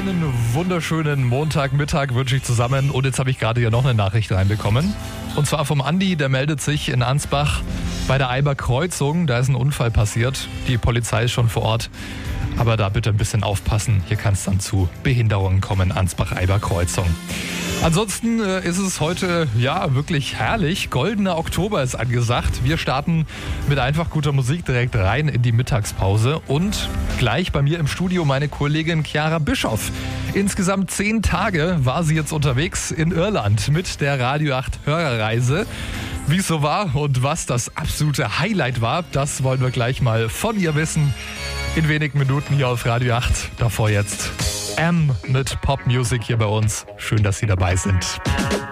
Einen wunderschönen Montagmittag wünsche ich zusammen. Und jetzt habe ich gerade hier noch eine Nachricht reinbekommen. Und zwar vom Andi, der meldet sich in Ansbach bei der Eiber Kreuzung. Da ist ein Unfall passiert. Die Polizei ist schon vor Ort. Aber da bitte ein bisschen aufpassen. Hier kann es dann zu Behinderungen kommen. Ansbach-Eiber Kreuzung. Ansonsten ist es heute ja wirklich herrlich. Goldener Oktober ist angesagt. Wir starten mit einfach guter Musik direkt rein in die Mittagspause. Und gleich bei mir im Studio meine Kollegin Chiara Bischoff. Insgesamt 10 Tage war sie jetzt unterwegs in Irland mit der Radio 8 Hörerreise. Wie es so war und was das absolute Highlight war, das wollen wir gleich mal von ihr wissen. In wenigen Minuten hier auf Radio 8. Davor jetzt M mit Popmusik hier bei uns. Schön, dass Sie dabei sind.